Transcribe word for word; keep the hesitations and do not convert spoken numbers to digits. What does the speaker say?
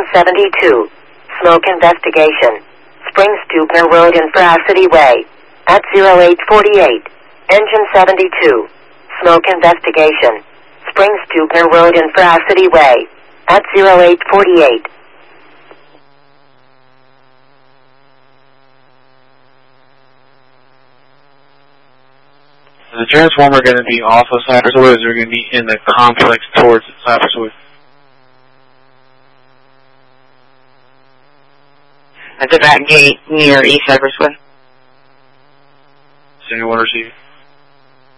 seventy-two. Smoke investigation. Springs Stupner Road in Veracity Way. At zero eight forty-eight. Engine seventy-two. Smoke investigation. Springs Stupner Road in Veracity Way. At zero eight forty-eight. Is the transformer going to be off of Cypress Wood, or is it going to be in the complex towards Cypress Wood? At the back gate near East Cypress Wood. Does anyone receive?